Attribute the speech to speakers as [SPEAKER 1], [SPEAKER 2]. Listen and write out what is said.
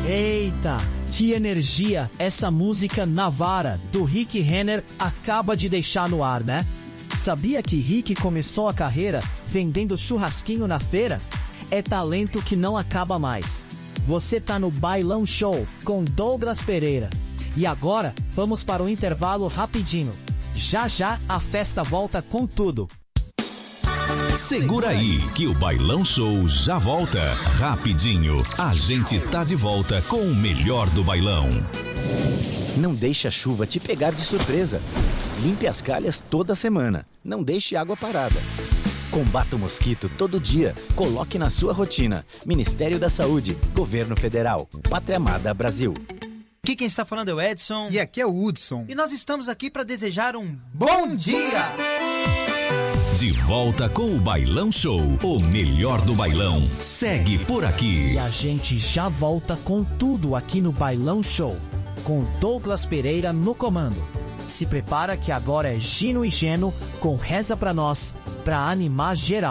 [SPEAKER 1] Eita, que energia essa música Navara, do Rick Renner, acaba de deixar no ar, né? Sabia que Rick começou a carreira vendendo churrasquinho na feira? É talento que não acaba mais. Você tá no Bailão Show com Douglas Pereira. E agora, vamos para o intervalo rapidinho. Já já a festa volta com tudo.
[SPEAKER 2] Segura aí, que o Bailão Show já volta. Rapidinho, a gente tá de volta com o melhor do bailão.
[SPEAKER 3] Não deixe a chuva te pegar de surpresa. Limpe as calhas toda semana. Não deixe água parada. Combata o mosquito todo dia. Coloque na sua rotina. Ministério da Saúde, Governo Federal, Pátria Amada Brasil.
[SPEAKER 4] Aqui quem está falando é o Edson.
[SPEAKER 5] E aqui é o Hudson.
[SPEAKER 4] E nós estamos aqui para desejar um bom dia!
[SPEAKER 2] De volta com o Bailão Show, o melhor do bailão. Segue por aqui.
[SPEAKER 1] E a gente já volta com tudo aqui no Bailão Show, com Douglas Pereira no comando. Se prepara que agora é Gino e Geno com Reza Pra Nós, pra animar geral.